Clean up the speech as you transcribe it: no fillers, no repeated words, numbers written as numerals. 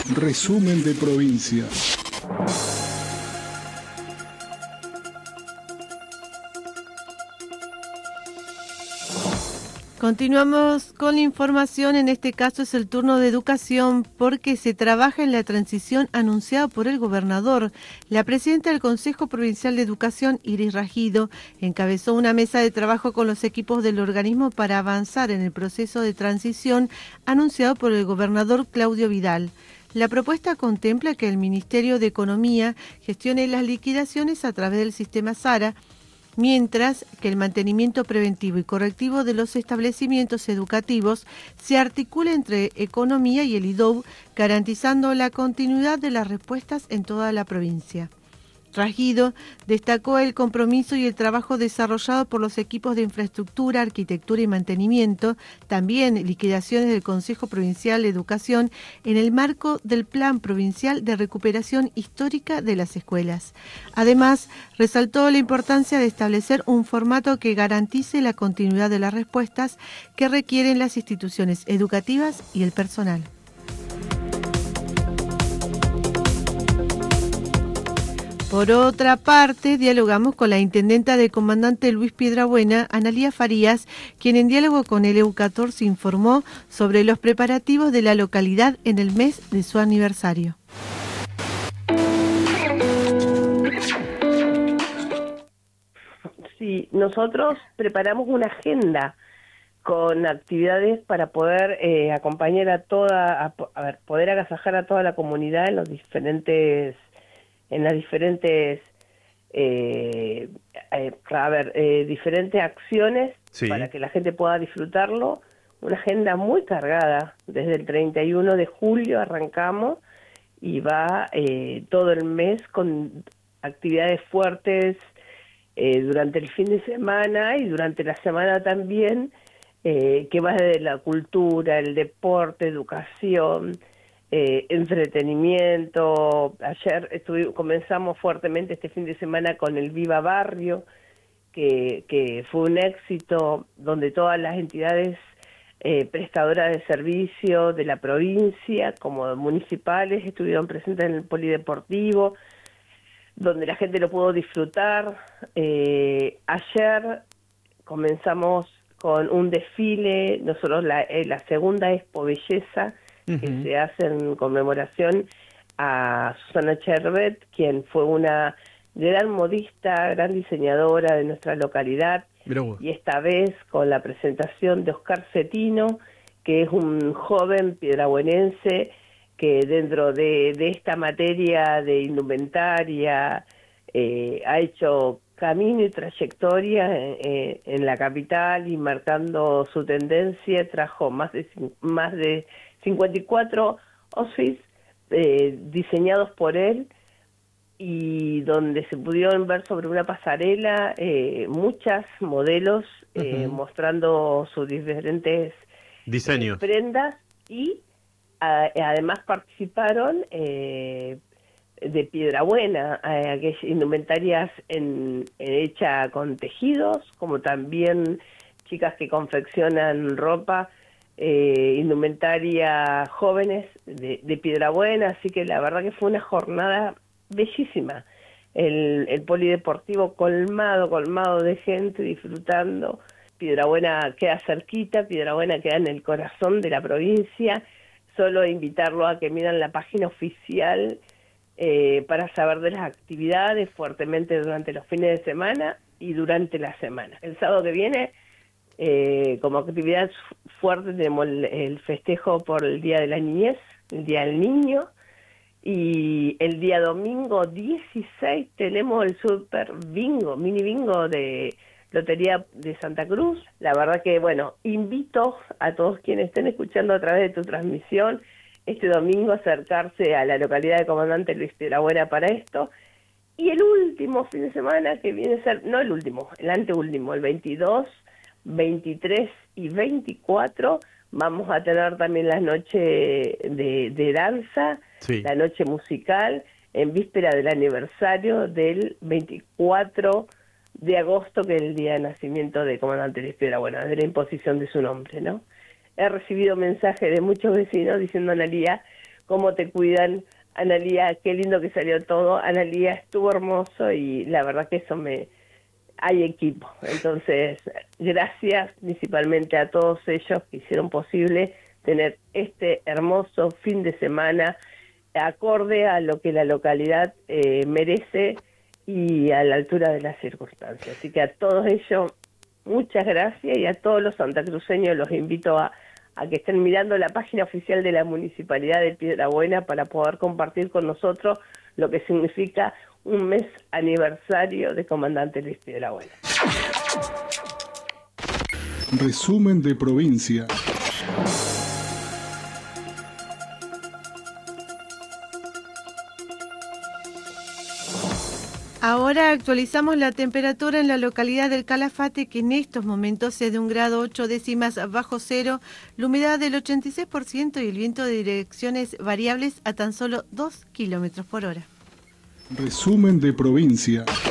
Resumen de provincia. Continuamos con la información, en este caso es el turno de educación porque se trabaja en la transición anunciada por el gobernador. La presidenta del Consejo Provincial de Educación, Iris Ragido, encabezó una mesa de trabajo con los equipos del organismo para avanzar en el proceso de transición anunciado por el gobernador Claudio Vidal. La propuesta contempla que el Ministerio de Economía gestione las liquidaciones a través del sistema SARA, mientras que el mantenimiento preventivo y correctivo de los establecimientos educativos se articula entre Economía y el IDOU, garantizando la continuidad de las respuestas en toda la provincia. Ragido destacó el compromiso y el trabajo desarrollado por los equipos de infraestructura, arquitectura y mantenimiento, también liquidaciones del Consejo Provincial de Educación en el marco del Plan Provincial de Recuperación Histórica de las Escuelas. Además, resaltó la importancia de establecer un formato que garantice la continuidad de las respuestas que requieren las instituciones educativas y el personal. Por otra parte, dialogamos con la intendenta de Comandante Luis Piedrabuena, Analía Farías, quien en diálogo con el EU14 informó sobre los preparativos de la localidad en el mes de su aniversario. Sí, nosotros preparamos una agenda con actividades para poder acompañar a poder agasajar a toda la comunidad en las diferentes diferentes acciones, sí, para que la gente pueda disfrutarlo. Una agenda muy cargada, desde el 31 de julio arrancamos y va todo el mes con actividades fuertes durante el fin de semana y durante la semana también, que va desde la cultura, el deporte, educación, entretenimiento. Ayer comenzamos fuertemente este fin de semana con el Viva Barrio, que fue un éxito, donde todas las entidades prestadoras de servicio de la provincia, como municipales, estuvieron presentes en el polideportivo, donde la gente lo pudo disfrutar. Ayer comenzamos con un desfile, nosotros la segunda Expo Belleza, que se hace en conmemoración a Susana Chervet, quien fue una gran modista, gran diseñadora de nuestra localidad, y esta vez con la presentación de Oscar Cetino, que es un joven piedrabuenense que dentro de esta materia de indumentaria ha hecho camino y trayectoria en la capital, y marcando su tendencia trajo más de 54 outfits diseñados por él, y donde se pudieron ver sobre una pasarela muchas modelos mostrando sus diferentes diseños, prendas, y además participaron de Piedrabuena, aquellas indumentarias hecha con tejidos, como también chicas que confeccionan ropa, indumentaria jóvenes de Piedrabuena. Así que la verdad que fue una jornada bellísima. El polideportivo colmado de gente disfrutando. Piedrabuena queda cerquita, Piedrabuena queda en el corazón de la provincia. Solo invitarlo a que miren la página oficial para saber de las actividades fuertemente durante los fines de semana y durante la semana. El sábado que viene, como actividad fuerte, tenemos el festejo por el Día de la Niñez, el Día del Niño, y el día domingo 16 tenemos el super bingo, mini bingo de Lotería de Santa Cruz. La verdad que, bueno, invito a todos quienes estén escuchando a través de tu transmisión este domingo a acercarse a la localidad de Comandante Luis Piedrabuena para esto. Y el último fin de semana, que viene a ser, no el último, el anteúltimo, el 22, 23 y 24, vamos a tener también la noche de danza, sí, la noche musical, en víspera del aniversario del 24 de agosto, que es el día de nacimiento de Comandante Luis Piedrabuena, de la imposición de su nombre, ¿no? He recibido mensajes de muchos vecinos diciendo, Analía, cómo te cuidan. Analía, qué lindo que salió todo. Analía, estuvo hermoso y la verdad que eso hay equipo. Entonces, gracias principalmente a todos ellos que hicieron posible tener este hermoso fin de semana acorde a lo que la localidad merece y a la altura de las circunstancias. Así que a todos ellos, muchas gracias, y a todos los santacruceños los invito a que estén mirando la página oficial de la Municipalidad de Piedrabuena para poder compartir con nosotros lo que significa un mes aniversario de Comandante Luis Piedrabuena. Resumen de provincia. Ahora actualizamos la temperatura en la localidad del Calafate, que en estos momentos es de 1 grado 8 décimas bajo cero, la humedad del 86% y el viento de direcciones variables a tan solo 2 kilómetros por hora. Resumen de provincia.